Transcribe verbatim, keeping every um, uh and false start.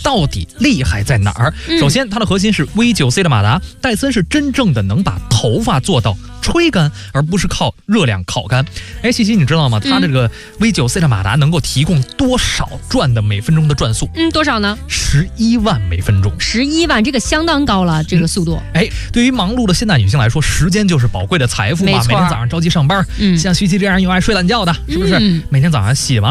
到底厉害在哪儿？ 嗯、 首先，它的核心是 V 九 C 的马达，戴森是真正的能把头发做到吹干，而不是靠热量烤干。哎，西西，你知道吗？它这个 V 九 C 的马达能够提供多少转的每分钟的转速？ 嗯，多少呢？ 十一万每分钟。 十一万，这个相当高了，这个速度。 嗯、哎，对于忙碌的现代女性来说，时间就是宝贵的财富嘛。每天早上着急上班，嗯，像西西这样又爱睡懒觉的，是不是？嗯、每天早上洗完